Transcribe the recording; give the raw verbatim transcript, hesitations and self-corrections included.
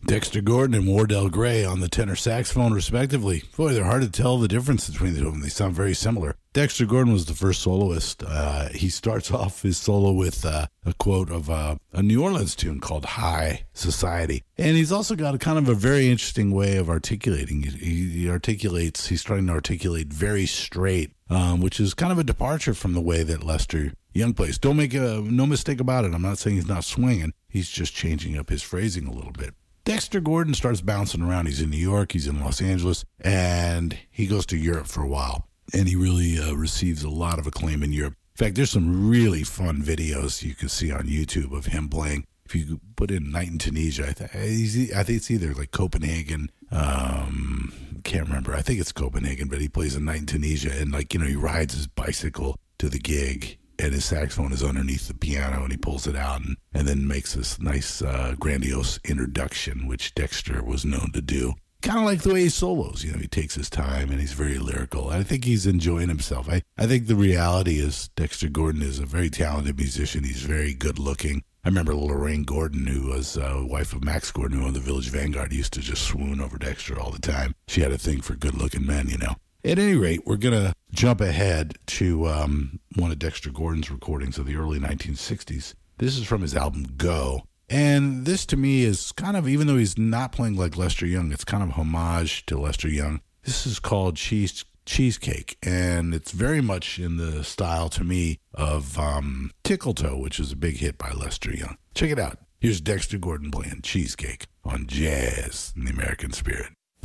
Dexter Gordon and Wardell Gray on the tenor saxophone, respectively. Boy, they're hard to tell the difference between the two of them. They sound very similar. Dexter Gordon was the first soloist. Uh, he starts off his solo with uh, a quote of uh, a New Orleans tune called High Society. And he's also got a kind of a very interesting way of articulating. He, he articulates, he's trying to articulate very straight, um, which is kind of a departure from the way that Lester Young plays. Don't make a, no mistake about it. I'm not saying he's not swinging. He's just changing up his phrasing a little bit. Dexter Gordon starts bouncing around. He's in New York, he's in Los Angeles, and he goes to Europe for a while. And he really uh, receives a lot of acclaim in Europe. In fact, there's some really fun videos you can see on YouTube of him playing. If you put in Night in Tunisia, I, th- I think it's either like Copenhagen, um, can't remember. I think it's Copenhagen, but he plays a Night in Tunisia, and like, you know, he rides his bicycle to the gig, and his saxophone is underneath the piano, and he pulls it out and, and then makes this nice, uh, grandiose introduction, which Dexter was known to do. Kind of like the way he solos. You know, he takes his time, and he's very lyrical. I think he's enjoying himself. I, I think the reality is Dexter Gordon is a very talented musician. He's very good looking. I remember Lorraine Gordon, who was uh, wife of Max Gordon, who owned the Village Vanguard, used to just swoon over Dexter all the time. She had a thing for good-looking men, you know. At any rate, we're going to jump ahead to um, one of Dexter Gordon's recordings of the early nineteen sixties. This is from his album Go. And this to me is kind of, even though he's not playing like Lester Young, it's kind of homage to Lester Young. This is called Cheese Cheesecake, and it's very much in the style to me of um, Tickle Toe, which is a big hit by Lester Young. Check it out. Here's Dexter Gordon playing Cheesecake on Jazz in the American Spirit.